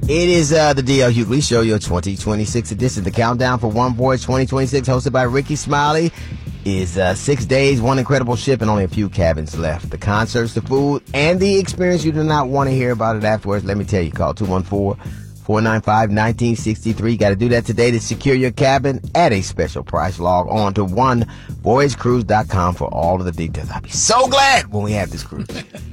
It is the D.L. Hughley Show, your 2026 edition. The countdown for One Voice 2026, hosted by Ricky Smiley, is 6 days, one incredible ship, and only a few cabins left. The concerts, the food, and the experience. You do not want to hear about it afterwards. Let me tell you, call 214-495-1963. Got to do that today to secure your cabin at a special price. Log on to onevoyagecruise.com for all of the details. I'll be so glad when we have this cruise.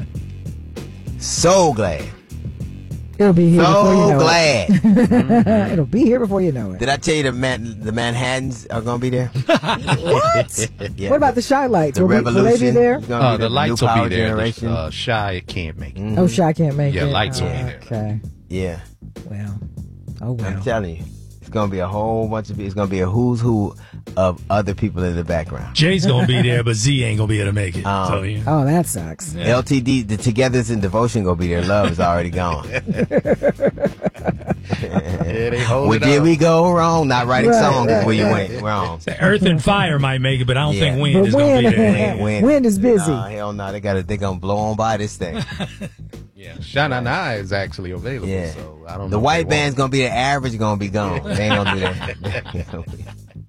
So glad. It'll be here before you know glad. it. It'll be here before you know it. Did I tell you the Manhattans are going to be there? What? Yeah. What about the Shy Lights? The will they be there? The lights will be there. Generation. Shy can't make it. Mm-hmm. Oh, Shy can't make it. Yeah, lights will be there. Okay. Yeah. Well. Oh, well. I'm telling you. It's going to be a whole bunch of people. It's going to be a who's who of other people in the background. Jay's going to be there, but Z ain't going to be able to make it. Oh, that sucks. Yeah. LTD, the Togetherness and Devotion going to be there. Love is already gone. They hold Where did we go wrong? Not writing songs is where you went wrong. Earth and Fire might make it, but I don't think Wind But is going to be there. Wind is busy. Hell no, they're going to blow on by this thing. Yeah, Shana Na is actually available. Yeah. So I don't know. The white band's going to be the average, going to be gone. They ain't going to do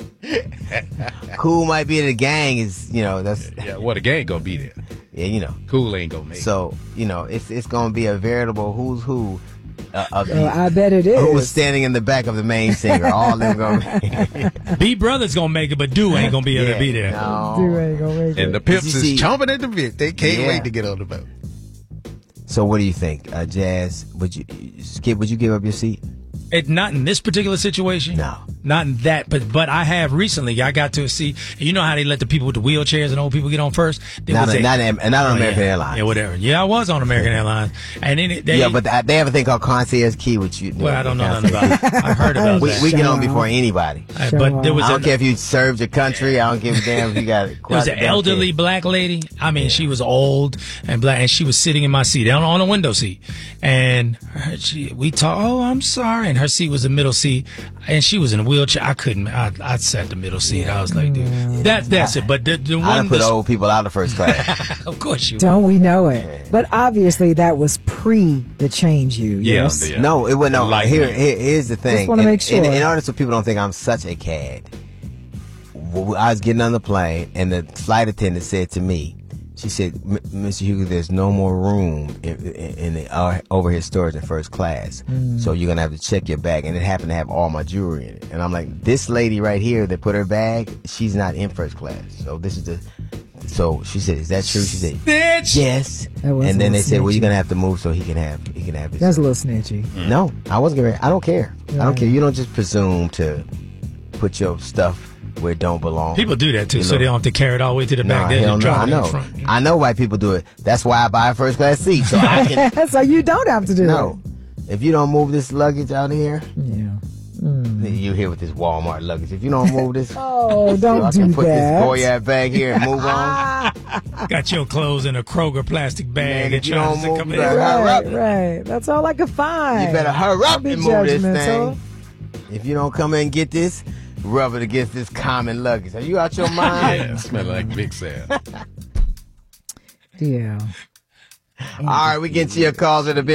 that. Cool might be the gang is, that's. Yeah, well, the gang going to be there. Yeah, Cool ain't going to make it. So, it's going to be a veritable who's who. I bet it is. Who was standing in the back of the main singer? All of them going. B Brothers gonna make it, but Do ain't gonna be able to be there. No. Do ain't gonna make it. And the Pips is chomping at the bit. They can't wait to get on the boat. So what do you think, Jazz? Would you give up your seat? Not in this particular situation. No. Not in that, but I have recently. I got to a seat. You know how they let the people with the wheelchairs and old people get on first? Not on American Airlines. Yeah, whatever. Yeah, I was on American Airlines, and then but they have a thing called concierge key, which you. Well, I don't know nothing about it. I've heard about that. We get on before anybody. But there was. I don't care if you served your country. I don't give a damn if you got. There was an elderly black lady. I mean, she was old and black, and she was sitting in my seat on a window seat, and we talked. Oh, I'm sorry, and her seat was the middle seat, and she was in a wheelchair. I couldn't. I sat the middle seat. I was like, dude, that's it. But the one I put old people out of first class. Of course you. Don't we know it? But obviously that was pre the change. Yes. Yeah. No, it wasn't. No. Here's the thing. Just want to make sure. In order so people don't think I'm such a cad. I was getting on the plane, and the flight attendant said to me, she said, Mr. Hugo, there's no more room in the overhead storage in first class. So you're going to have to check your bag. And it happened to have all my jewelry in it. And I'm like, this lady right here that put her bag, she's not in first class. So this is so she said, is that true? She said, Snitch. yes. And then they said, well, you're going to have to move so he can have his. That's a little snitchy. No, I wasn't going to. I don't care. Right. I don't care. You don't just presume to put your stuff where it don't belong. People do that too, so they don't have to carry it all the way to the back. They Hell just no, drop I it know. in front. I know why people do it. That's why I buy a first class seat. So I can. So you don't have to do No. If you don't move this luggage out of here, Yeah. you're here with this Walmart luggage. If you don't move this, Oh, don't I do can put that. this Goyard bag here and move on. Got your clothes in a Kroger plastic bag Man, and if you trying don't to move come that- in. hurry up. Right. That's all I could find. You better hurry up Don't be and move this judgmental. thing. If you don't come in and get this, rub it against this common luggage. Are you out your mind? Yeah, smell like Big Sam. Yeah. All right, we get to your calls in a bit.